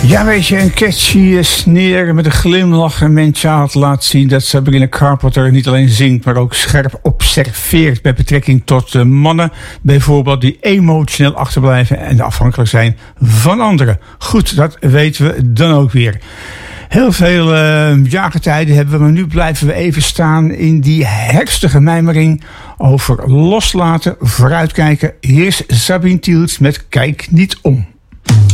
Ja, weet je, een catchy sneer met een glimlach en menschaat laat zien dat Sabrina Carpenter niet alleen zingt, maar ook scherp observeert met betrekking tot mannen, bijvoorbeeld die emotioneel achterblijven en afhankelijk zijn van anderen. Goed, dat weten we dan ook weer. Heel veel jaargetijden hebben we, maar nu blijven we even staan in die herfstige mijmering over loslaten, vooruitkijken. Hier is Sabine Tiels met Kijk niet om.